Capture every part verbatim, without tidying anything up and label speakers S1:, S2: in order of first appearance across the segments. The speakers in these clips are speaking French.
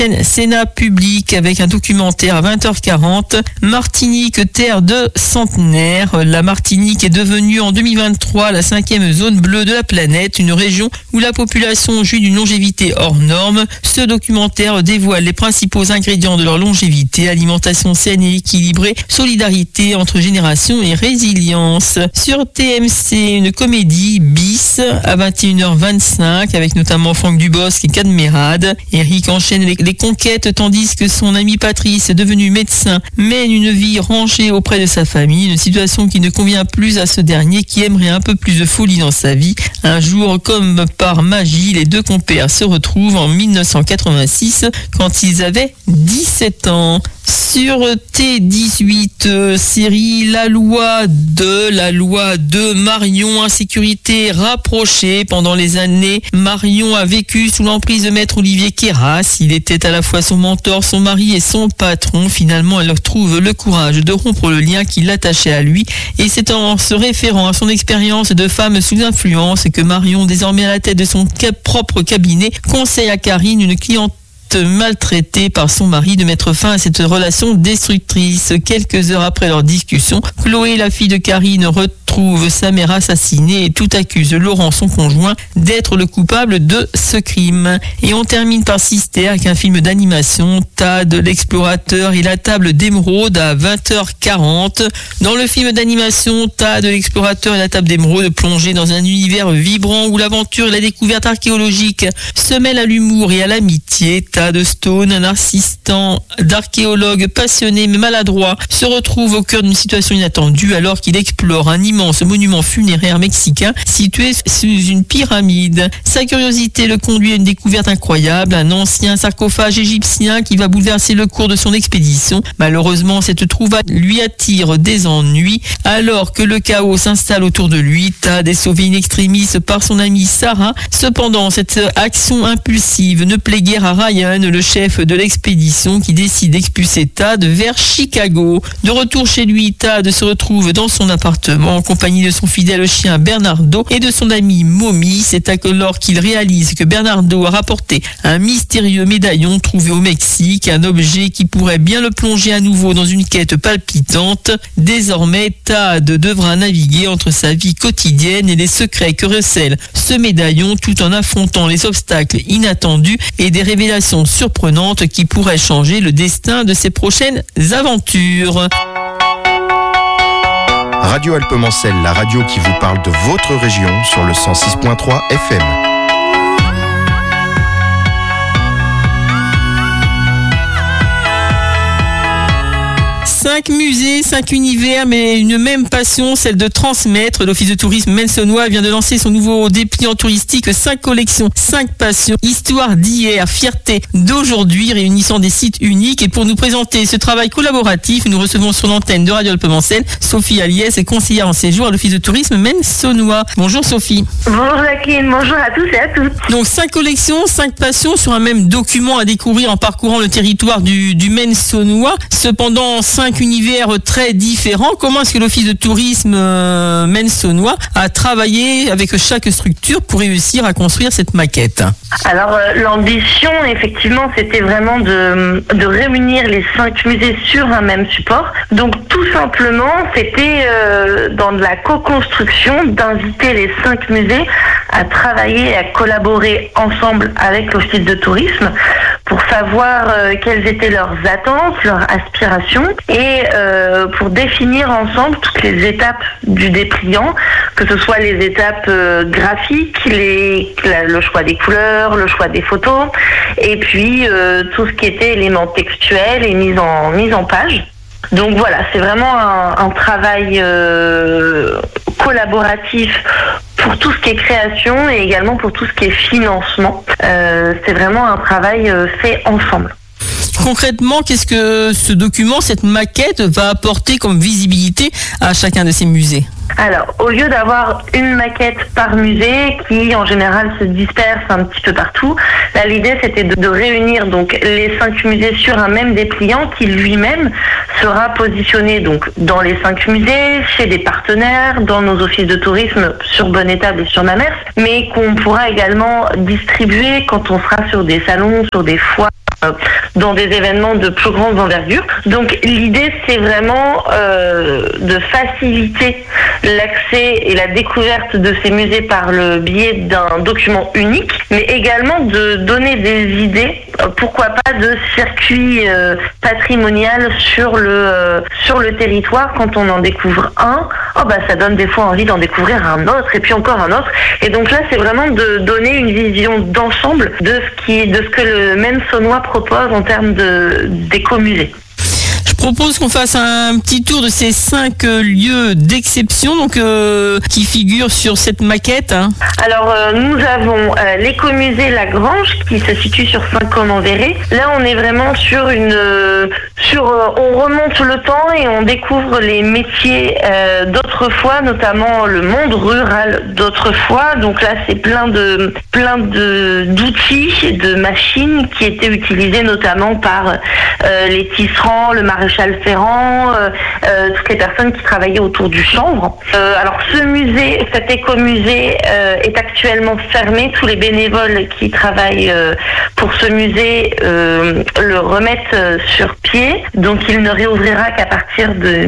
S1: chaîne Sénat Public avec un documentaire à vingt heures quarante. Martinique, terre de centenaires. La Martinique est devenue en deux mille vingt-trois la cinquième zone bleue de la planète, une région où la population jouit d'une longévité hors norme. Ce documentaire dévoile les principaux ingrédients de leur longévité: alimentation saine et équilibrée, solidarité entre générations et résilience. Sur T M C, une comédie bis à vingt et une heures vingt-cinq avec notamment Franck Dubosc et Cadmerade. Eric enchaîne les, les conquêtes tandis que son ami Patrice, devenu médecin, mène une vie rangée auprès de sa famille, une situation qui ne convient plus à ce dernier qui aimerait un peu plus de folie dans sa vie. Un jour, comme par magie, les deux compères se retrouvent en mille neuf cent quatre-vingt-six quand ils avaient dix-sept ans. Sur T dix-huit, euh, série La Loi de La Loi de Marion, insécurité rapprochée. Pendant les années, Marion a vécu sous l'emprise de maître Olivier Queyras. Il était à la fois son mentor, son mari et son patron. Finalement, elle trouve le courage de rompre le lien qui l'attachait à lui. Et c'est en se référant à son expérience de femme sous influence que Marion, désormais à la tête de son propre cabinet, conseille à Karine, une cliente maltraitée par son mari, de mettre fin à cette relation destructrice. Quelques heures après leur discussion, Chloé, la fille de Karine, retrouve sa mère assassinée et tout accuse Laurent, son conjoint, d'être le coupable de ce crime. Et on termine par Sister avec un film d'animation, Tad l'explorateur et la table d'émeraude à vingt heures quarante. Dans le film d'animation Tad l'explorateur et la table d'émeraude, plongé dans un univers vibrant où l'aventure et la découverte archéologique se mêlent à l'humour et à l'amitié. Tad Stone, un assistant d'archéologue passionné mais maladroit, se retrouve au cœur d'une situation inattendue alors qu'il explore un immense monument funéraire mexicain situé sous une pyramide. Sa curiosité le conduit à une découverte incroyable, un ancien sarcophage égyptien qui va bouleverser le cours de son expédition. Malheureusement, cette trouvaille lui attire des ennuis. Alors que le chaos s'installe autour de lui, Tad est sauvé in extremis par son amie Sarah. Cependant, cette action impulsive ne plaît guère à Ryan, le chef de l'expédition, qui décide d'expulser Tad vers Chicago. De retour chez lui, Tad se retrouve dans son appartement en compagnie de son fidèle chien Bernardo et de son ami Mommy. C'est alors qu'il réalise que Bernardo a rapporté un mystérieux médaillon trouvé au Mexique, un objet qui pourrait bien le plonger à nouveau dans une quête palpitante. Désormais, Tad devra naviguer entre sa vie quotidienne et les secrets que recèle ce médaillon, tout en affrontant les obstacles inattendus et des révélations surprenantes qui pourraient changer le destin de ses prochaines aventures.
S2: Radio Alpemancelle, la radio qui vous parle de votre région sur le cent six point trois F M.
S1: Cinq musées, cinq univers, mais une même passion, celle de transmettre. L'Office de tourisme Maine-Saunois vient de lancer son nouveau dépliant touristique, cinq collections, cinq passions, histoire d'hier, fierté d'aujourd'hui, réunissant des sites uniques. Et pour nous présenter ce travail collaboratif, nous recevons sur l'antenne de Radio Alpemancelle Sophie Aliès, conseillère en séjour à l'Office de tourisme Maine-Saunois. Bonjour Sophie.
S3: Bonjour Jacqueline, bonjour à tous et à toutes.
S1: Donc cinq collections, cinq passions sur un même document à découvrir en parcourant le territoire du, du Maine-Saunois. Cependant, cinq univers très différents. Comment est-ce que l'Office de tourisme euh, Maine-Saunois a travaillé avec chaque structure pour réussir à construire cette maquette?
S3: Alors euh, l'ambition, effectivement, c'était vraiment de, de réunir les cinq musées sur un même support. Donc tout simplement, c'était euh, dans de la co-construction d'inviter les cinq musées à travailler et à collaborer ensemble avec l'Office de tourisme pour savoir euh, quelles étaient leurs attentes, leurs aspirations et euh, pour définir ensemble toutes les étapes du dépliant, que ce soit les étapes euh, graphiques, les, la, le choix des couleurs, le choix des photos et puis euh, tout ce qui était éléments textuels et mise en, mise en page. Donc voilà, c'est vraiment un, un travail euh, collaboratif pour tout ce qui est création et également pour tout ce qui est financement. Euh, c'est vraiment un travail euh, fait ensemble.
S1: Concrètement, qu'est-ce que ce document, cette maquette, va apporter comme visibilité à chacun de ces musées?
S3: Alors, au lieu d'avoir une maquette par musée qui, en général, se disperse un petit peu partout, là, l'idée, c'était de, de réunir donc les cinq musées sur un même dépliant qui, lui-même, sera positionné donc dans les cinq musées, chez des partenaires, dans nos offices de tourisme sur Bonne-Étable et sur Mamers, mais qu'on pourra également distribuer quand on sera sur des salons, sur des foires, euh, dans des événements de plus grande envergure. Donc l'idée, c'est vraiment euh, de faciliter l'accès et la découverte de ces musées par le biais d'un document unique, mais également de donner des idées, euh, pourquoi pas de circuit euh, patrimonial sur le euh, sur le territoire. Quand on en découvre un, oh bah ça donne des fois envie d'en découvrir un autre et puis encore un autre. Et donc là, c'est vraiment de donner une vision d'ensemble de ce qui de ce que le Maine Saunois propose en termes de d'écomusée.
S1: Je propose qu'on fasse un petit tour de ces cinq euh, lieux d'exception donc euh, qui figurent sur cette maquette. Hein.
S3: Alors euh, nous avons euh, l'écomusée La Grange qui se situe sur Saint-Côme-en-Véré. Là, on est vraiment sur une euh, sur euh, on remonte le temps et on découvre les métiers euh, d'autrefois, notamment le monde rural d'autrefois. Donc là, c'est plein de plein de d'outils, de machines qui étaient utilisées notamment par euh, les tisserands, le maréchal Ferrand, euh, euh, toutes les personnes qui travaillaient autour du chanvre. Euh, alors ce musée, cet écomusée euh, est actuellement fermé. Tous les bénévoles qui travaillent euh, pour ce musée euh, le remettent euh, sur pied. Donc il ne réouvrira qu'à partir de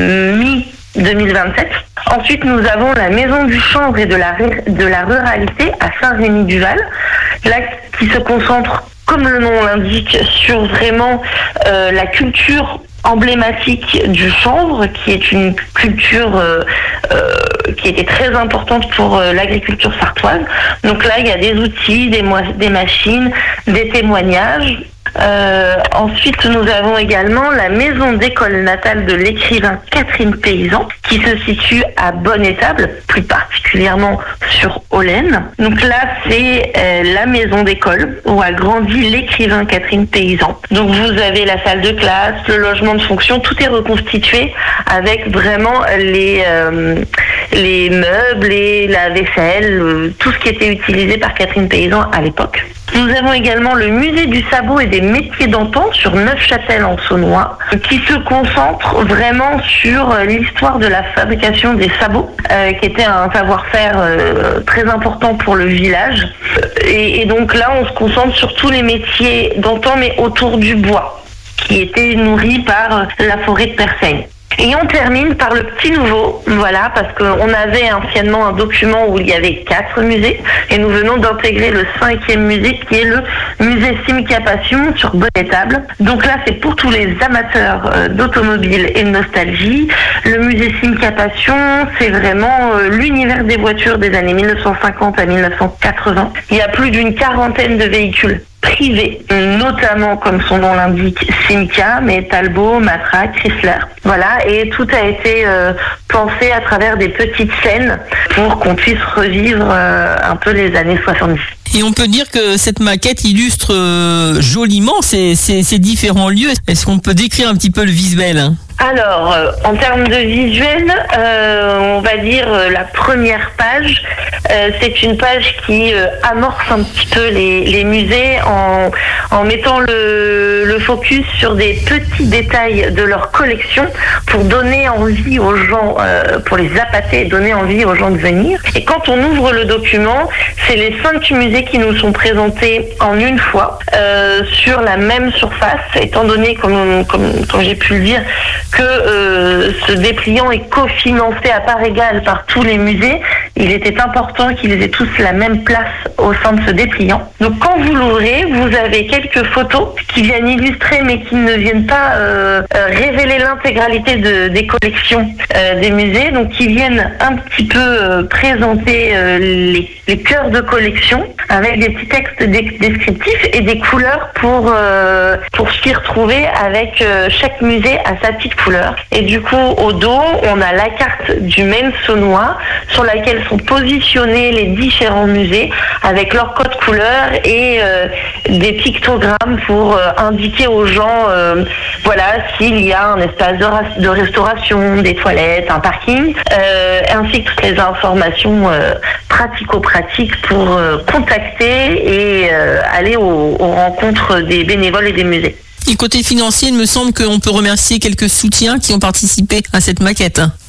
S3: mi deux mille vingt-sept. Ensuite, nous avons la Maison du Chanvre et de la, de la Ruralité à Saint-Rémy-du-Val, là qui se concentre, comme le nom l'indique, sur vraiment euh, la culture emblématique du chanvre, qui est une culture euh, euh, qui était très importante pour euh, l'agriculture sartoise. Donc là, il y a des outils, des, mo- des machines, des témoignages. Euh, ensuite, nous avons également la maison d'école natale de l'écrivain Catherine Paysan, qui se situe à Bonne-Étable, plus particulièrement sur Hollen. Donc là, c'est euh, la maison d'école où a grandi l'écrivain Catherine Paysan. Donc vous avez la salle de classe, le logement de fonction, tout est reconstitué avec vraiment les euh, les meubles et la vaisselle, euh, tout ce qui était utilisé par Catherine Paysan à l'époque. Nous avons également le musée du sabot et des métiers d'antan sur Neufchâtel en Saunois, qui se concentre vraiment sur l'histoire de la fabrication des sabots, euh, qui était un savoir-faire euh, très important pour le village. Et, et donc là, on se concentre sur tous les métiers d'antan, mais autour du bois, qui était nourri par la forêt de Persaigne. Et on termine par le petit nouveau, voilà, parce qu'on avait anciennement un document où il y avait quatre musées, et nous venons d'intégrer le cinquième musée, qui est le musée Simca Passion sur Bonne-Étable. Donc là, c'est pour tous les amateurs euh, d'automobile et de nostalgie. Le musée Simca Passion, c'est vraiment euh, l'univers des voitures des années mille neuf cent cinquante à mille neuf cent quatre-vingts. Il y a plus d'une quarantaine de véhicules privés, notamment, comme son nom l'indique, Simca, mais Talbot, Matra, Chrysler. Voilà, et tout a été euh, pensé à travers des petites scènes pour qu'on puisse revivre euh, un peu les années soixante-dix.
S1: Et on peut dire que cette maquette illustre euh, joliment ces, ces, ces différents lieux. Est-ce qu'on peut décrire un petit peu le visuel, hein ?
S3: Alors, euh, en termes de visuel, euh, on va dire euh, la première page, euh, c'est une page qui euh, amorce un petit peu les, les musées en, en mettant le, le focus sur des petits détails de leur collection pour donner envie aux gens, euh, pour les appâter et donner envie aux gens de venir. Et quand on ouvre le document, c'est les cinq musées qui nous sont présentés en une fois euh, sur la même surface, étant donné, comme, comme, comme j'ai pu le dire, que euh, ce dépliant est cofinancé à part égale par tous les musées. Il était important qu'ils aient tous la même place au sein de ce dépliant. Donc quand vous l'ouvrez, vous avez quelques photos qui viennent illustrer mais qui ne viennent pas euh, euh, révéler l'intégralité de, des collections euh, des musées, donc qui viennent un petit peu euh, présenter euh, les, les cœurs de collection avec des petits textes descriptifs et des couleurs pour, euh, pour s'y retrouver avec euh, chaque musée à sa petite couleur. Et du coup, au dos, on a la carte du Maine Saunois sur laquelle sont positionnés les différents musées avec leur code couleur et euh, des pictogrammes pour euh, indiquer aux gens euh, voilà, s'il y a un espace de, ra- de restauration, des toilettes, un parking, euh, ainsi que toutes les informations euh, pratico-pratiques pour euh, contacter et euh, aller aux, aux rencontres des bénévoles et des musées.
S1: Et côté financier, il me semble qu'on peut remercier quelques soutiens qui ont participé à cette maquette.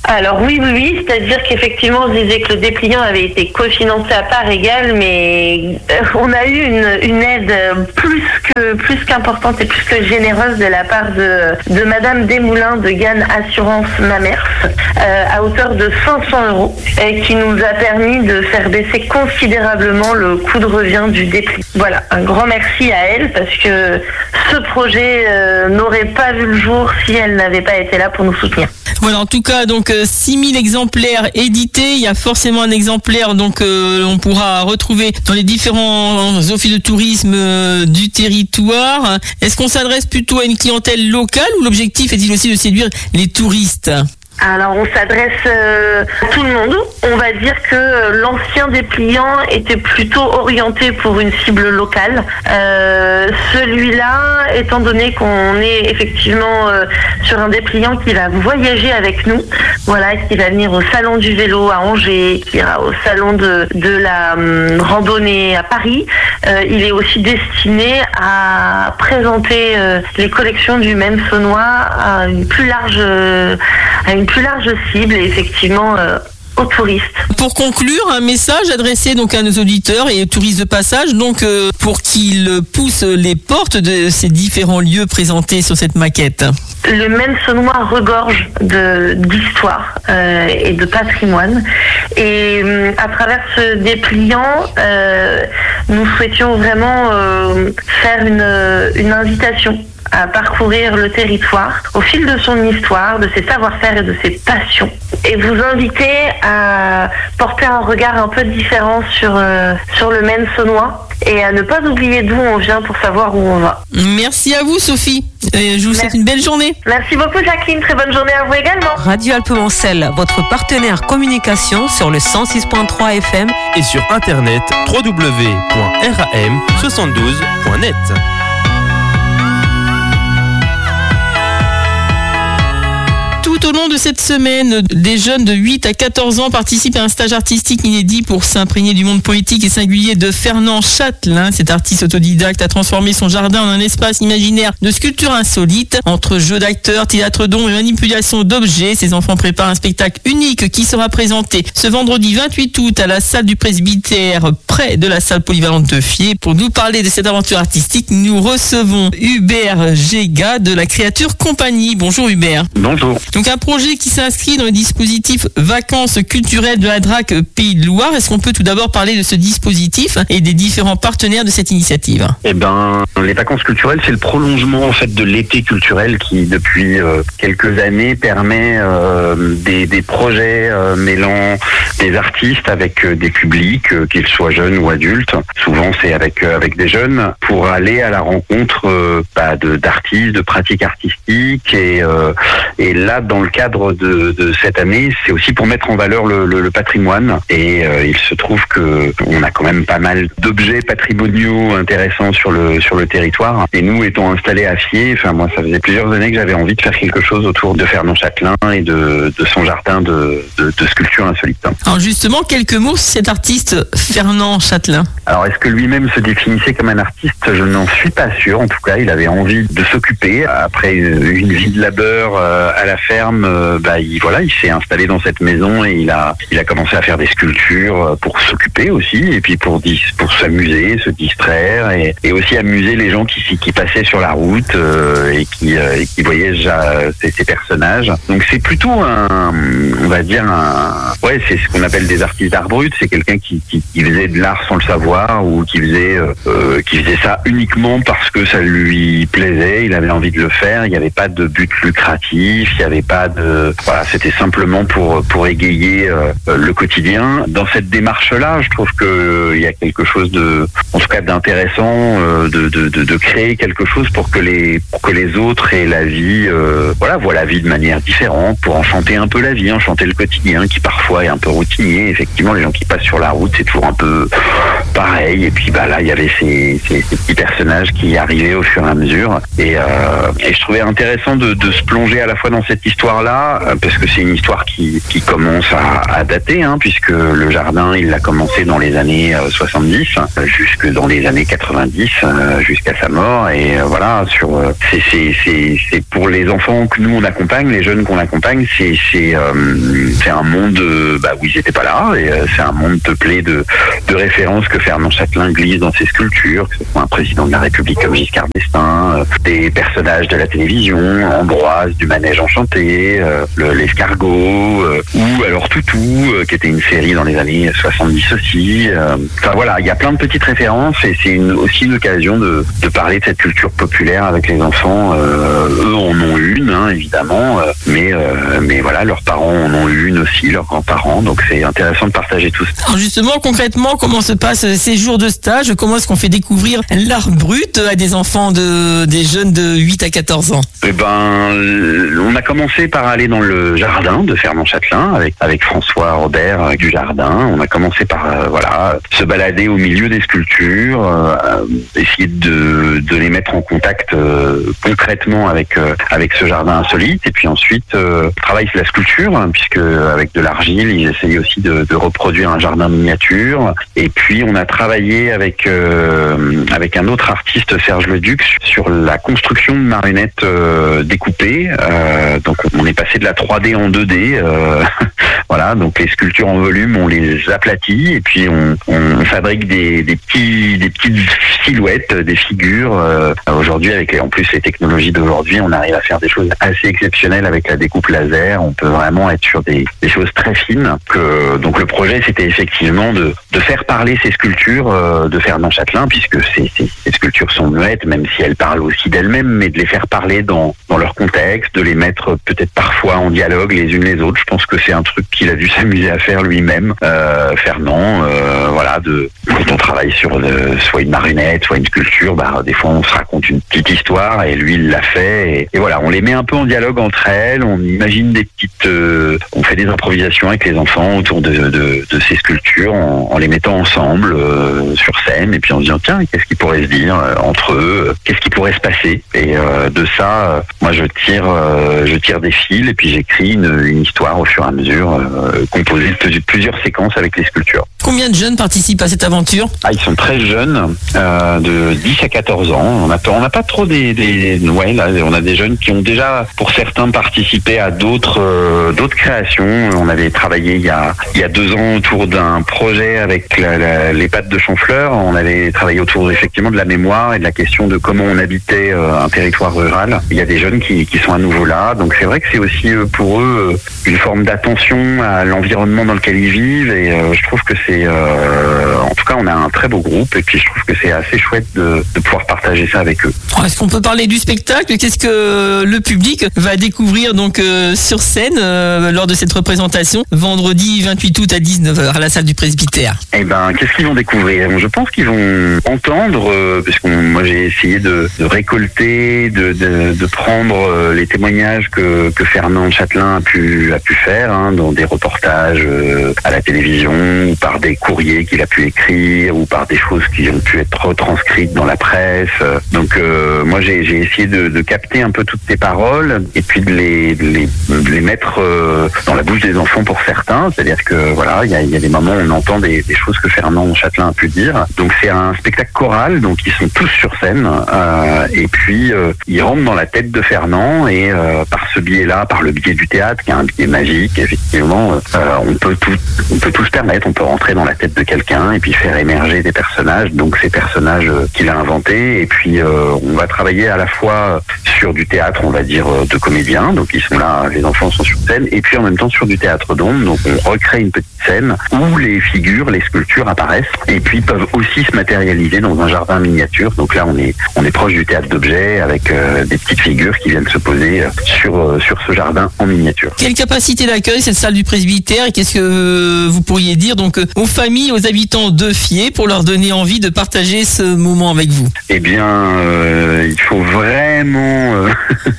S3: Alors oui, oui, oui, c'est-à-dire qu'effectivement, je disais que le dépliant avait été cofinancé à part égale, mais on a eu une, une aide plus que plus qu'importante et plus que généreuse de la part de, de Madame Desmoulins de Gann Assurance Mamers, euh, à hauteur de cinq cents euros, et qui nous a permis de faire baisser considérablement le coût de revient du dépli. Voilà, un grand merci à elle, parce que ce projet euh, n'aurait pas vu le jour si elle n'avait pas été là pour nous soutenir.
S1: Voilà, en tout cas, donc euh, six mille exemplaires édités. Il y a forcément un exemplaire, donc euh, on pourra retrouver dans les différents offices de tourisme euh, du territoire. Est-ce qu'on s'adresse plutôt à une clientèle locale ou l'objectif est-il aussi de séduire les touristes ?
S3: Alors on s'adresse euh, à tout le monde. On va dire que euh, l'ancien dépliant était plutôt orienté pour une cible locale. Euh, celui-là, étant donné qu'on est effectivement euh, sur un dépliant qui va voyager avec nous, voilà, qui va venir au salon du vélo à Angers, qui ira au salon de, de la hum, randonnée à Paris, euh, il est aussi destiné à présenter euh, les collections du Maine saunois à une plus large euh, à une plus large cible et effectivement euh, aux touristes.
S1: Pour conclure, un message adressé donc à nos auditeurs et aux touristes de passage, donc euh, pour qu'ils poussent les portes de ces différents lieux présentés sur cette maquette.
S3: Le Maine saunois regorge de, d'histoire euh, et de patrimoine, et euh, à travers ce dépliant, euh, nous souhaitions vraiment euh, faire une, une invitation à parcourir le territoire au fil de son histoire, de ses savoir-faire et de ses passions, et vous inviter à porter un regard un peu différent sur, euh, sur le Maine saunois et à ne pas oublier d'où on vient pour savoir où on va.
S1: Merci à vous Sophie, et je vous souhaite une belle journée.
S3: Merci beaucoup Jacqueline, très bonne journée à vous également.
S4: Radio Alpes-Mancel, votre partenaire communication sur le cent six point trois F M
S5: et sur internet w w w point r a m soixante-douze point net.
S1: Tout au long de cette semaine, des jeunes de huit à quatorze ans participent à un stage artistique inédit pour s'imprégner du monde poétique et singulier de Fernand Chatelain. Cet artiste autodidacte a transformé son jardin en un espace imaginaire de sculpture insolite. Entre jeux d'acteurs, théâtre d'ombre et manipulation d'objets, ces enfants préparent un spectacle unique qui sera présenté ce vendredi vingt-huit août à la salle du presbytère, près de la salle polyvalente de Fier. Pour nous parler de cette aventure artistique, nous recevons Hubert Géga de la Créature Compagnie. Bonjour Hubert.
S6: Bonjour.
S1: Donc un projet qui s'inscrit dans le dispositif Vacances culturelles de la D R A C Pays de Loire. Est-ce qu'on peut tout d'abord parler de ce dispositif et des différents partenaires de cette initiative ?
S6: Eh ben, les vacances culturelles, c'est le prolongement en fait de l'été culturel qui, depuis euh, quelques années, permet euh, des, des projets euh, mêlant des artistes avec euh, des publics, euh, qu'ils soient jeunes ou adultes. Souvent, c'est avec euh, avec des jeunes pour aller à la rencontre euh, bah, de, d'artistes, de pratiques artistiques et euh, et là, dans le cadre de, de cette année, c'est aussi pour mettre en valeur le, le, le patrimoine. Et euh, il se trouve que on a quand même pas mal d'objets patrimoniaux intéressants sur le sur le territoire. Et nous, étant installés à Fier, enfin moi, ça faisait plusieurs années que j'avais envie de faire quelque chose autour de Fernand Chatelain et de, de son jardin de, de, de sculpture insolite.
S1: Alors justement, quelques mots sur cet artiste Fernand Chatelain.
S6: Alors, est-ce que lui-même se définissait comme un artiste ? Je n'en suis pas sûr. En tout cas, il avait envie de s'occuper. Après une, une vie de labeur euh, à la ferme, euh, bah, il, voilà, il s'est installé dans cette maison et il a, il a commencé à faire des sculptures pour s'occuper aussi, et puis pour, dis, pour s'amuser, se distraire, et, et aussi amuser les gens qui, qui passaient sur la route euh, et qui, euh, et qui voyaient déjà ces, ces personnages. Donc c'est plutôt un, on va dire un, ouais, c'est ce qu'on appelle des artistes d'art brut. C'est quelqu'un qui, qui, qui faisait de l'art sans le savoir, ou qui faisait, euh, qui faisait ça uniquement parce que ça lui plaisait, il avait envie de le faire. Il n'y avait pas de but lucratif, il n'y avait pas de, voilà, c'était simplement pour pour égayer euh, le quotidien. Dans cette démarche-là, je trouve que euh, il y a quelque chose de, en tout cas d'intéressant, euh, de, de de de créer quelque chose pour que les pour que les autres aient la vie, euh, voilà, voient la vie de manière différente, pour enchanter un peu la vie, enchanter le quotidien qui parfois est un peu routinier. Effectivement, les gens qui passent sur la route, c'est toujours un peu pareil. Et puis bah là, il y avait ces, ces, ces petits personnages qui arrivaient au fur et à mesure. Et, euh, euh, et je trouvais intéressant de, de se plonger à la fois dans cette histoire-là, euh, parce que c'est une histoire qui, qui commence à, à dater, hein, puisque le jardin, il a commencé dans les années euh, soixante-dix, euh, jusque dans les années quatre-vingt-dix, euh, jusqu'à sa mort. Et euh, voilà, sur euh, c'est, c'est, c'est, c'est pour les enfants que nous on accompagne, les jeunes qu'on accompagne, c'est, c'est, euh, c'est un monde euh, bah, où ils n'étaient pas là, et euh, c'est un monde peuplé de, de références que Fernand Chatelain glisse dans ses sculptures, que ce soit un président de la République comme Giscard d'Estaing, euh, des personnages de la télévision, Ambroise du Manège Enchanté, euh, le, l'escargot, euh, ou alors Toutou, euh, qui était une série dans les années soixante-dix aussi. Euh, enfin voilà, il y a plein de petites références, et c'est une, aussi une occasion de, de parler de cette culture populaire avec les enfants. Euh, eux en ont une, hein, évidemment, euh, mais, euh, mais voilà, leurs parents en ont une aussi, leurs grands-parents, donc c'est intéressant de partager tout ça.
S1: Alors justement, concrètement, comment se passent ces jours de stage? Comment est-ce qu'on fait découvrir l'art brut à des enfants, de, des jeunes de huit à quatorze ans?
S6: Eh ben, on a commencé par aller dans le jardin de Fernand Chatelain avec, avec François Robert euh, du jardin. On a commencé par euh, voilà, se balader au milieu des sculptures, euh, essayer de, de les mettre en contact euh, concrètement avec, euh, avec ce jardin insolite. Et puis ensuite, euh, travail sur la sculpture, hein, puisque avec de l'argile, ils essayent aussi de, de reproduire un jardin miniature. Et puis on a travaillé avec, euh, avec un autre artiste, Serge Leduc, sur la construction de marionnettes euh, découpées. Euh, donc on est passé de la trois D en deux D. Euh, voilà, donc les sculptures en volume, on les aplatit et puis on, on fabrique des, des, petits, des petites silhouettes, des figures. Euh, aujourd'hui, avec les, en plus les technologies d'aujourd'hui, on arrive à faire des choses assez exceptionnelles avec la découpe laser. On peut vraiment être sur des, des choses très fines. Que, donc le projet, c'était effectivement de, de faire parler ces sculptures euh, de Fernand Chatelain, puisque ces, ces, ces sculptures sont muettes, même si elles parlent aussi d'elles-mêmes, mais de les faire parler dans, dans leur contexte, de les mettre peut-être parfois en dialogue les unes les autres. Je pense que c'est un truc qu'il a dû s'amuser à faire lui-même, euh, Fernand. Euh, voilà, de, quand on travaille sur de, soit une marionnette, soit une sculpture, bah, des fois on se raconte une petite histoire et lui il l'a fait. Et, et voilà, on les met un peu en dialogue entre elles, on imagine des petites... Euh, on fait des improvisations avec les enfants autour de, de, de ces sculptures en, en les mettant ensemble euh, sur scène, et puis en se disant tiens, qu'est-ce qu'ils pourraient se dire euh, entre eux, euh, qu'est-ce qui pourrait se passer. Et euh, de ça, euh, moi je tire, euh, je tire des fils et puis j'écris une, une histoire au fur et à mesure, euh, composée de plusieurs séquences avec les sculptures.
S1: Combien de jeunes participent à cette aventure?
S6: Ah, ils sont très jeunes, euh, de dix à quatorze ans. On n'a on n'a pas trop des, des, ouais, là, on a des jeunes qui ont déjà, pour certains, participé à d'autres, euh, d'autres créations. On avait travaillé il y a, il y a deux ans autour d'un projet avec la, la, les pâtes de Chanfleur. On avait travaillé autour effectivement de la mémoire et de la question de comment on habitait euh, un territoire rural. Il y a des jeunes qui, qui sont à nouveau là. Donc c'est vrai que c'est aussi euh, pour eux euh, une forme d'attention à l'environnement dans lequel ils vivent. Et euh, je trouve que c'est Euh, en tout cas, on a un très beau groupe et puis je trouve que c'est assez chouette de, de pouvoir partager ça avec eux.
S1: Est-ce qu'on peut parler du spectacle? Qu'est-ce que le public va découvrir donc euh, sur scène euh, lors de cette représentation vendredi vingt-huit août à dix-neuf heures à la salle du Presbytère?
S6: Eh ben, qu'est-ce qu'ils vont découvrir? Je pense qu'ils vont entendre, euh, parce que moi j'ai essayé de, de récolter, de, de, de prendre euh, les témoignages que, que Fernand Chatelain a pu, a pu faire, hein, dans des reportages euh, à la télévision ou par des courriers qu'il a pu écrire ou par des choses qui ont pu être retranscrites dans la presse. Donc euh, moi j'ai, j'ai essayé de, de capter un peu toutes ces paroles et puis de les, de les, de les mettre euh, dans la bouche des enfants pour certains. C'est-à-dire que voilà, il y a, y a des moments où on entend des, des choses que Fernand Chatelain a pu dire. Donc c'est un spectacle choral, donc ils sont tous sur scène euh, et puis euh, ils rentrent dans la tête de Fernand et euh, par ce biais-là, par le biais du théâtre, qui est un biais magique, effectivement, euh, on peut tout, on peut tout se permettre, on peut rentrer dans la tête de quelqu'un et puis faire émerger des personnages, donc ces personnages euh, qu'il a inventés. Et puis euh, on va travailler à la fois sur du théâtre, on va dire, de comédiens, donc ils sont là, les enfants sont sur scène, et puis en même temps sur du théâtre d'ombre, donc on recrée une petite scène où les figures, les sculptures apparaissent et puis peuvent aussi se matérialiser dans un jardin miniature. Donc là on est on est proche du théâtre d'objets avec euh, des petites figures qui viennent se poser sur euh, sur ce jardin en miniature.
S1: Quelle capacité d'accueil cette salle du Presbytère, et qu'est-ce que vous pourriez dire donc aux familles, aux habitants de Fier pour leur donner envie de partager ce moment avec vous?
S6: Eh bien, euh, il faut vraiment, euh, il faut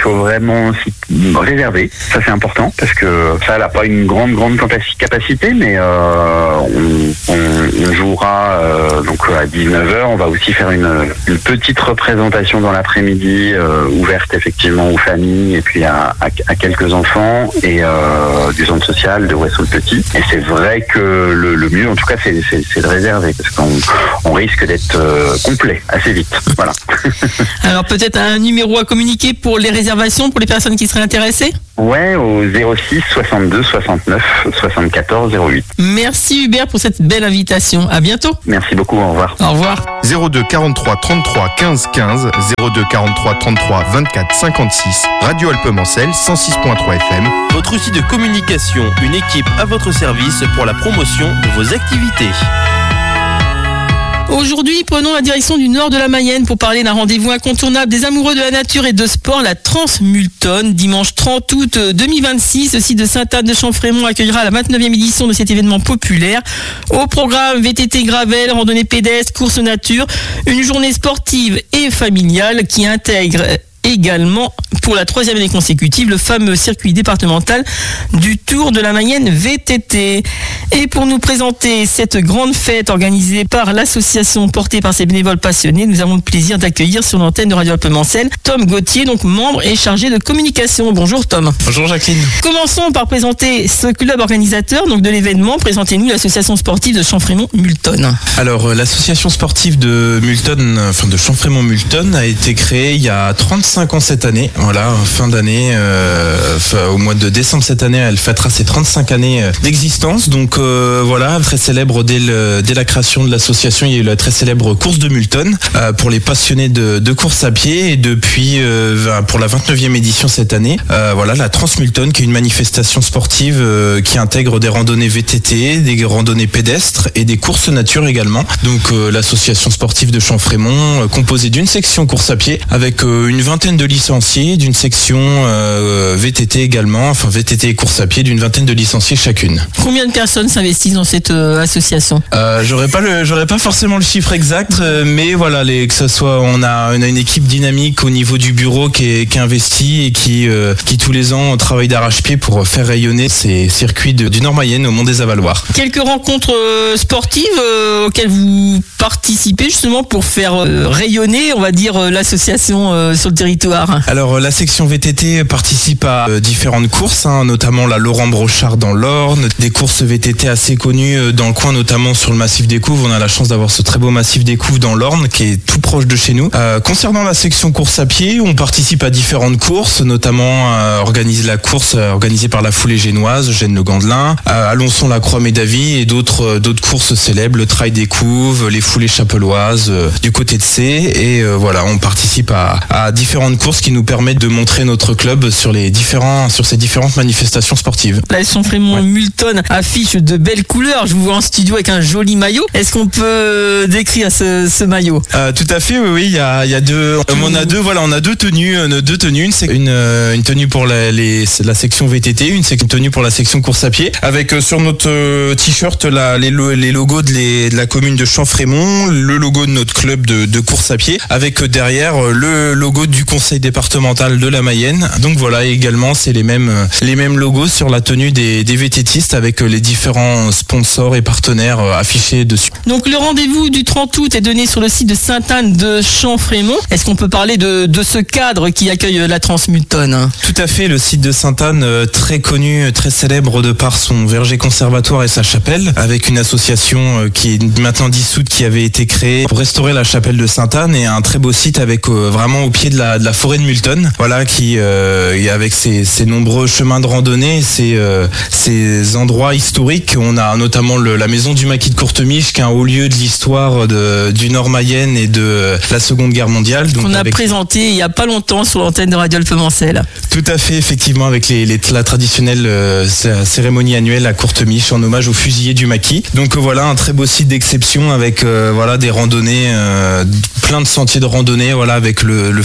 S6: faut vraiment aussi réserver. Ça c'est important parce que ça elle n'a pas une grande grande capacité, mais euh, on, on, on jouera euh, donc à dix-neuf heures. On va aussi faire une, une petite représentation dans l'après-midi euh, ouverte effectivement aux familles et puis à, à, à quelques enfants et euh, du centre social de Ouessant-le-Petit. Et c'est vrai que le, le mieux en tout cas c'est, c'est, c'est de réserver parce qu'on on risque d'être euh, complet assez vite. Voilà.
S1: Alors peut-être un numéro à communiquer pour les réservations pour les personnes qui seraient intéressées ?
S6: Ouais, au zéro six soixante-deux soixante-neuf soixante-quatorze zéro huit.
S1: Merci Hubert pour cette belle invitation. À bientôt.
S6: Merci beaucoup, au revoir.
S1: Au revoir.
S2: zéro deux quarante-trois trente-trois quinze quinze, zéro deux quarante-trois trente-trois vingt-quatre cinquante-six, Radio Alpemancel cent six point trois F M.
S5: Votre outil de communication, une équipe à votre service pour la promotion de vos activités.
S1: Aujourd'hui, prenons la direction du nord de la Mayenne pour parler d'un rendez-vous incontournable des amoureux de la nature et de sport, la Transmulton. Dimanche trente août deux mille vingt-six, le site de Sainte-Anne-de-Champfrémont accueillera la vingt-neuvième édition de cet événement populaire. Au programme V T T gravel, randonnée pédestre, course nature, une journée sportive et familiale qui intègre également pour la troisième année consécutive le fameux circuit départemental du Tour de la Mayenne V T T. Et pour nous présenter cette grande fête organisée par l'association portée par ces bénévoles passionnés, nous avons le plaisir d'accueillir sur l'antenne de Radio Alpemancel Tom Gauthier, donc membre et chargé de communication. Bonjour Tom.
S7: Bonjour Jacqueline.
S1: Commençons par présenter ce club organisateur donc de l'événement. Présentez-nous l'association sportive de Champfrémont-Multon.
S7: Alors l'association sportive de Multon, enfin de Champfrémont-Multon a été créée il y a trente-cinq ans cette année. Voilà, fin d'année, euh, au mois de décembre cette année, elle fêtera ses trente-cinq années d'existence. Donc euh, voilà, très célèbre dès, le, dès la création de l'association, il y a eu la très célèbre course de Multon euh, pour les passionnés de, de course à pied. Et depuis, euh, pour la vingt-neuvième édition cette année, euh, voilà, la Transmulton qui est une manifestation sportive euh, qui intègre des randonnées V T T, des randonnées pédestres et des courses nature également. Donc euh, l'association sportive de Champfrémont, euh, composée d'une section course à pied avec euh, une vingtaine de licenciés, d'une section euh, V T T également, enfin V T T et course à pied d'une vingtaine de licenciés chacune.
S1: Combien de personnes s'investissent dans cette euh, association ?
S7: euh, J'aurais pas le, j'aurais pas forcément le chiffre exact, euh, mais voilà, les, que ce soit, on a, on a une équipe dynamique au niveau du bureau qui est, qui est investie et qui, euh, qui tous les ans travaille d'arrache-pied pour faire rayonner ces circuits de, du Nord-Mayenne au Mont des Avaloirs.
S1: Quelques rencontres euh, sportives euh, auxquelles vous participez justement pour faire euh, rayonner, on va dire, euh, l'association euh, sur le territoire.
S7: Alors la section V T T participe à euh, différentes courses, hein, notamment la Laurent Brochard dans l'Orne, des courses V T T assez connues euh, dans le coin, notamment sur le massif des Couves. On a la chance d'avoir ce très beau massif des Couves dans l'Orne qui est tout proche de chez nous. Euh, concernant la section course à pied, on participe à différentes courses, notamment euh, organise la course euh, organisée par la foulée génoise, Gênes-le-Gandelin, euh, Alençon la Croix-Médavie et d'autres euh, d'autres courses célèbres, le Trail des Couves, les foulées chapelloises euh, du côté de C. Et euh, voilà, on participe à, à différentes courses qui nous permettent de montrer notre club sur les différents sur ces différentes manifestations sportives.
S1: La Champfrémont-Multon ouais. affiche de belles couleurs. Je vous vois en studio avec un joli maillot. Est-ce qu'on peut décrire ce, ce maillot ?
S7: euh, Tout à fait, oui, oui. Il y a, il y a deux. On a deux. Voilà, on a deux tenues, deux tenues. Une, c'est une, une tenue pour la, les, la section V T T, une c'est une tenue pour la section course à pied. Avec euh, sur notre euh, t-shirt là, les, les logos de, les, de la commune de Champfrémont, le logo de notre club de, de course à pied, avec euh, derrière euh, le logo du conseil départemental de la Mayenne. Donc voilà, également c'est les mêmes les mêmes logos sur la tenue des, des VTTistes avec les différents sponsors et partenaires affichés dessus.
S1: Donc le rendez-vous du trente août est donné sur le site de Sainte-Anne de Champfrémont. Est-ce qu'on peut parler de, de ce cadre qui accueille la Transmulton ?
S7: Tout à fait, le site de Sainte-Anne, très connu, très célèbre de par son verger conservatoire et sa chapelle, avec une association qui est maintenant dissoute, qui avait été créée pour restaurer la chapelle de Sainte-Anne, et un très beau site avec euh, vraiment au pied de la, de la forêt de Multon, voilà, qui euh, avec ses, ses nombreux chemins de randonnée, ces euh, ces endroits historiques. On a notamment le, la maison du maquis de Courtemiche, qui est un haut lieu de l'histoire de, du Nord-Mayenne et de la Seconde Guerre mondiale.
S1: Donc on a
S7: avec...
S1: présenté il y a pas longtemps sur l'antenne de Radio Alpemancel.
S7: Tout à fait, effectivement, avec les, les, la traditionnelle euh, cérémonie annuelle à Courtemiche en hommage aux fusillés du maquis. Donc euh, voilà, un très beau site d'exception avec euh, voilà des randonnées, euh, plein de sentiers de randonnée, voilà, avec le, le fameux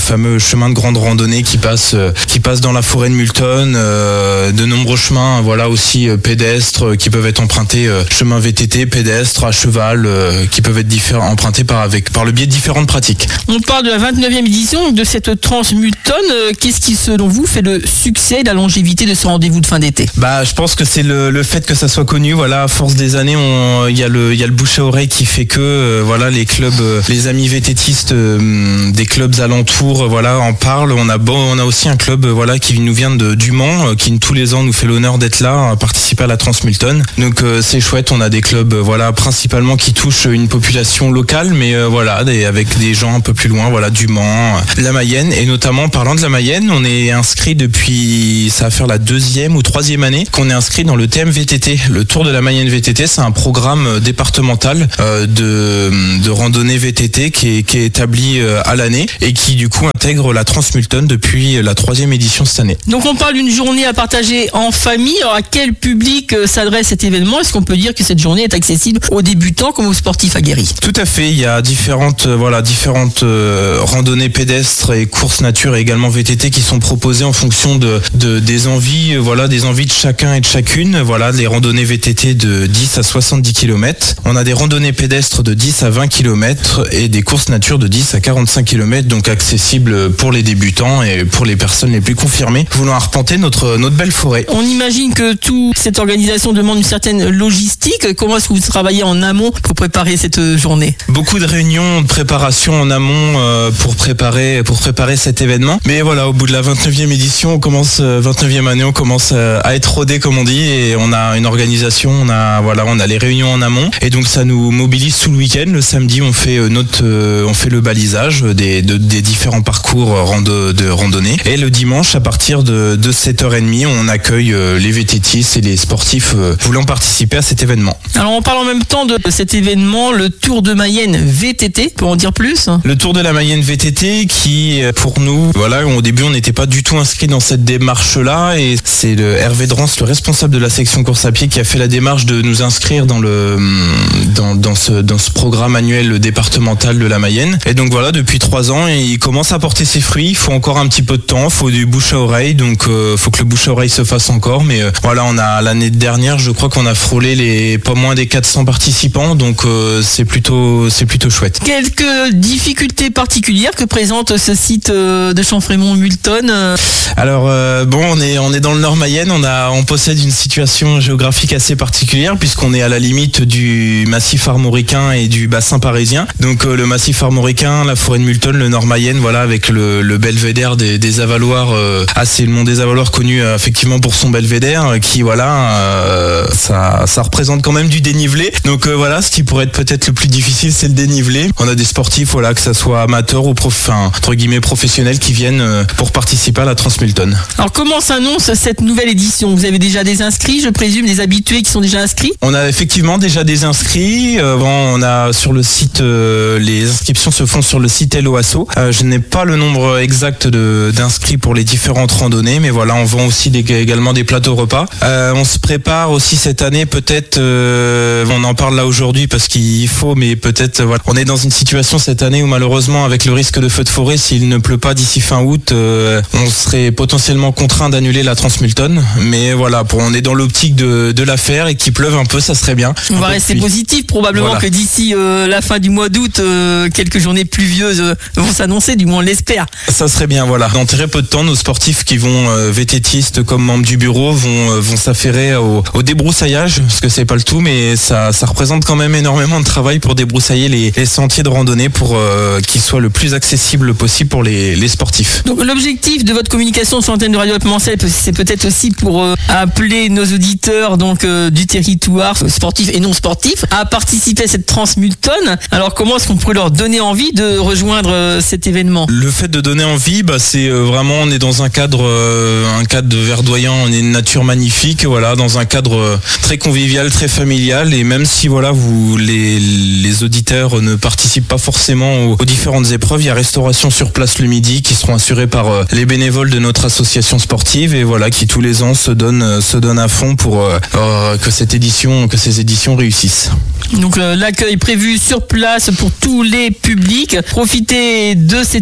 S7: chemins de grande randonnée qui passent, euh, qui passent dans la forêt de Multonne, euh, de nombreux chemins, voilà aussi euh, pédestres euh, qui peuvent être empruntés, euh, chemins V T T, pédestres, à cheval, euh, qui peuvent être différents, empruntés par avec par le biais de différentes pratiques.
S1: On parle de la vingt-neuvième édition de cette Trans-Multonne. Euh, qu'est-ce qui selon vous fait le succès et la longévité de ce rendez-vous de fin d'été?
S7: Bah, je pense que c'est le, le fait que ça soit connu. Voilà, à force des années, on, il y a le, il y a le bouche à oreille qui fait que, euh, voilà, les clubs, euh, les amis vététistes euh, des clubs alentours, euh, voilà, en parlent. On a bon, on a aussi un club, euh, voilà, qui nous vient de du Mans, euh, qui tous les ans nous fait l'honneur d'être là, à participer à la Trans-Multonne. Donc euh, c'est chouette. On a des clubs, euh, voilà, principalement qui touchent une population locale, mais euh, voilà, des, avec des gens un peu plus loin, voilà, du Mans, euh, la Mayenne, et notamment parlant de la Mayenne, on est inscrit depuis, ça va faire la deuxième ou troisième année qu'on est inscrit dans le T M V T T. Le Tour de la Mayenne V T T, c'est un programme départemental euh, de, de randonnée V T T qui est, qui est établi euh, à l'année et qui du coup intègre la Trans-Multonne depuis la troisième édition cette année.
S1: Donc on parle d'une journée à partager en famille. Alors à quel public euh, s'adresse cet événement? Est-ce qu'on peut dire que cette journée est accessible aux débutants comme aux sportifs aguerris?
S7: Tout à fait. Il y a différentes, euh, voilà, différentes euh, randonnées pédestres et courses nature et également V T T qui sont proposées en fonction de, de des envies, euh, voilà, des envies de chacun et de chacune. Voilà, les randonnées V T T de dix à soixante-dix kilomètres. On a des randonnées pédestres de dix à vingt kilomètres et des courses nature de dix à quarante-cinq kilomètres, donc accessibles pour les débutants et pour les personnes les plus confirmées voulant arpenter notre, notre belle forêt.
S1: On imagine que toute cette organisation demande une certaine logistique. Comment est-ce que vous travaillez en amont pour préparer cette journée?
S7: Beaucoup de réunions de préparation en amont euh, pour préparer pour préparer cet événement. Mais voilà, au bout de la vingt-neuvième édition, on commence euh, vingt-neuvième année, on commence euh, à être rodé comme on dit, et on a une organisation, on a voilà, on a les réunions en amont, et donc ça nous mobilise tout le week-end. Le samedi, on fait euh, notre euh, on fait le balisage des de, des différents parcours rando, de randonnée, et le dimanche à partir de, de sept heures trente, on accueille euh, les vététistes et les sportifs euh, voulant participer à cet événement.
S1: Alors on parle en même temps de cet événement, le Tour de Mayenne V T T. Pour en dire plus?
S7: Le Tour de la Mayenne V T T qui, pour nous, voilà, au début on n'était pas du tout inscrit dans cette démarche-là, et c'est le Hervé Drance, le responsable de la section course à pied, qui a fait la démarche de nous inscrire dans le dans, dans ce dans ce programme annuel départemental de la Mayenne. Et donc voilà, depuis trois ans, il commence à porter ses fruits. Il faut encore un petit peu de temps, il faut du bouche à oreille, donc euh, faut que le bouche à oreille se fasse encore. Mais euh, voilà, on a l'année dernière, je crois qu'on a frôlé les pas moins des quatre cents participants, donc euh, c'est plutôt c'est plutôt chouette.
S1: Quelques difficultés particulières que présente ce site euh, de Chanfrémont-Multonne? euh...
S7: Alors euh, bon, on est on est dans le Nord Mayenne, on a on possède une situation géographique assez particulière puisqu'on est à la limite du massif armoricain et du bassin parisien. Donc euh, le massif armoricain, la forêt de Multonne, le Nord Mayenne, voilà, avec le, le belvédère des, des Avaloirs, euh, ah, c'est le mont des Avaloirs connu euh, effectivement pour son belvédère, euh, qui voilà, euh, ça ça représente quand même du dénivelé. Donc euh, voilà, ce qui pourrait être peut-être le plus difficile, c'est le dénivelé. On a des sportifs, voilà, que ça soit amateurs ou prof, enfin, entre guillemets professionnels, qui viennent euh, pour participer à la Trans-Multonne.
S1: Alors comment s'annonce cette nouvelle édition? Vous avez déjà des inscrits, je présume, des habitués qui sont déjà inscrits?
S7: On a effectivement déjà des inscrits. Euh, bon, on a sur le site, euh, les inscriptions se font sur le site Hello Asso. Euh, je n'ai pas le nombre exact de, d'inscrits pour les différentes randonnées, mais voilà, on vend aussi des, également des plateaux repas. Euh, on se prépare aussi cette année, peut-être, euh, on en parle là aujourd'hui parce qu'il faut, mais peut-être, voilà, on est dans une situation cette année où malheureusement, avec le risque de feu de forêt, s'il ne pleut pas d'ici fin août, euh, on serait potentiellement contraint d'annuler la Trans-Multonne. Mais voilà, pour, on est dans l'optique de, de la faire, et qu'il pleuve un peu, ça serait bien.
S1: On va rester positif, probablement, voilà, que d'ici euh, la fin du mois d'août, euh, quelques journées pluvieuses euh, vont s'annoncer, du moins on l'espère.
S7: Ça serait bien, voilà. Dans très peu de temps, nos sportifs qui vont euh, vététistes comme membres du bureau vont euh, vont s'affairer au, au débroussaillage, parce que c'est pas le tout, mais ça ça représente quand même énormément de travail pour débroussailler les, les sentiers de randonnée pour euh, qu'ils soient le plus accessibles possible pour les, les sportifs.
S1: Donc l'objectif de votre communication sur l'antenne de Radio Alpemancel, c'est peut-être aussi pour euh, appeler nos auditeurs donc euh, du territoire, sportifs et non sportifs, à participer à cette Trans-Multonne. Alors comment est-ce qu'on pourrait leur donner envie de rejoindre euh, cet événement?
S7: Le fait de donner envie, bah, c'est euh, vraiment, on est dans un cadre euh, un cadre verdoyant, on est une nature magnifique, voilà, dans un cadre euh, très convivial, très familial, et même si voilà, vous les, les auditeurs ne participent pas forcément aux, aux différentes épreuves, il y a restauration sur place le midi qui seront assurés par euh, les bénévoles de notre association sportive, et voilà, qui tous les ans se donnent euh, se donnent à fond pour euh, euh, que cette édition que ces éditions réussissent.
S1: Donc euh, l'accueil prévu sur place pour tous les publics. Profitez de cet événement.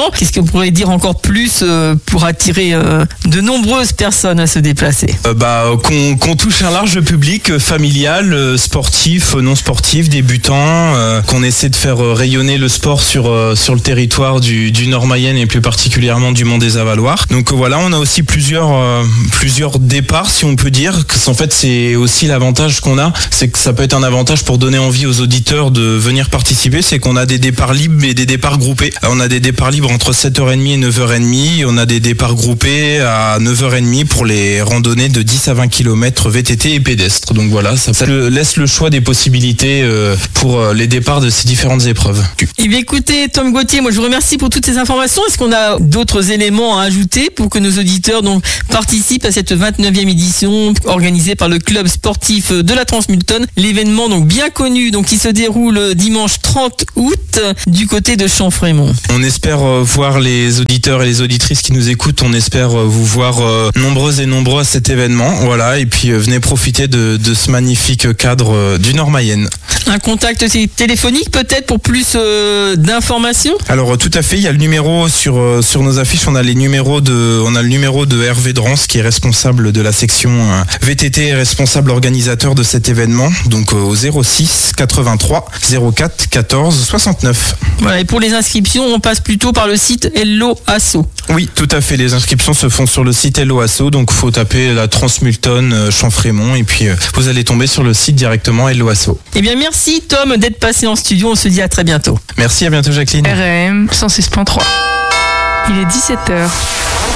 S1: événement. Qu'est-ce qu'on pourrait dire encore plus euh, pour attirer euh, de nombreuses personnes à se déplacer?
S7: euh, Bah qu'on, qu'on touche un large public euh, familial, euh, sportif, euh, non sportif, débutant, euh, qu'on essaie de faire euh, rayonner le sport sur euh, sur le territoire du, du Nord-Mayenne et plus particulièrement du Mont des Avaloirs. Donc euh, voilà, on a aussi plusieurs euh, plusieurs départs, si on peut dire. En fait, c'est aussi l'avantage qu'on a, c'est que ça peut être un avantage pour donner envie aux auditeurs de venir participer, c'est qu'on a des départs libres et des départs groupés. On a des départs libres entre sept heures trente et neuf heures trente, on a des départs groupés à neuf heures trente pour les randonnées de dix à vingt kilomètres V T T et pédestres. Donc voilà, ça, ça laisse le choix des possibilités euh, pour les départs de ces différentes épreuves.
S1: Eh bien écoutez, Tom Gauthier, moi je vous remercie pour toutes ces informations. Est-ce qu'on a d'autres éléments à ajouter pour que nos auditeurs donc participent à cette vingt-neuvième édition organisée par le club sportif de la Transmulton, l'événement donc bien connu donc qui se déroule dimanche trente août du côté de Chanfrémont.
S7: On espère euh, voir les auditeurs et les auditrices qui nous écoutent, on espère euh, vous voir euh, nombreux et nombreux à cet événement. Voilà, et puis euh, venez profiter de, de ce magnifique cadre euh, du Nord-Mayenne.
S1: Un contact téléphonique peut-être pour plus euh, d'informations?
S7: Alors euh, tout à fait, il y a le numéro sur euh, sur nos affiches, on a les numéros de on a le numéro de Hervé Drance qui est responsable de la section euh, V T T et responsable organisateur de cet événement, donc euh, au zéro six quatre-vingt-trois zéro quatre quatorze soixante-neuf.
S1: Voilà, et pour les inscriptions, on passe plutôt par le site Hello Asso.
S7: Oui, tout à fait, les inscriptions se font sur le site Hello Asso, donc faut taper la Transmulton euh, Chanfrémont et puis euh, vous allez tomber sur le site directement Hello Asso.
S1: Eh bien merci Tom d'être passé en studio, on se dit à très bientôt.
S7: Merci, à bientôt Jacqueline.
S8: R M cent six point trois. Il est dix-sept heures.